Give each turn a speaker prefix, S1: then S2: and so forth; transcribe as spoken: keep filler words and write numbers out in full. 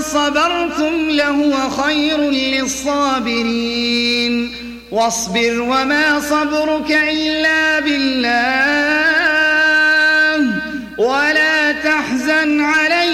S1: صبرتم لهو خير للصابرين واصبر وما صبرك إلا بالله ولا تحزن عليهم